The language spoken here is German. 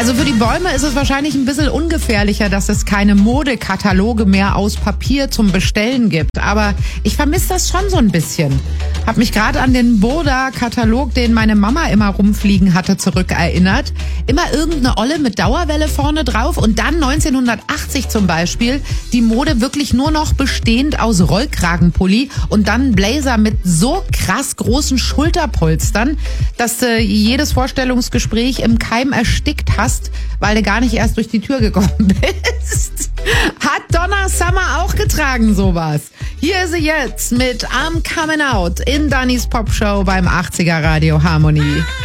Also für die Bäume ist es wahrscheinlich ein bisschen ungefährlicher, dass es keine Modekataloge mehr aus Papier zum Bestellen gibt. Aber ich vermisse das schon so ein bisschen. Hab mich gerade an den Boda-Katalog, den meine Mama immer rumfliegen hatte, zurückerinnert. Immer irgendeine Olle mit Dauerwelle vorne drauf und dann 1980 zum Beispiel die Mode wirklich nur noch bestehend aus Rollkragenpulli und dann ein Blazer mit so krass großen Schulterpolstern, dass du jedes Vorstellungsgespräch im Keim erstickt hast, weil du gar nicht erst durch die Tür gekommen bist. Hat Donna Summer auch getragen, sowas. Hier ist sie jetzt mit I'm Coming Out in Dannys Popshow beim 80er Radio Harmonie.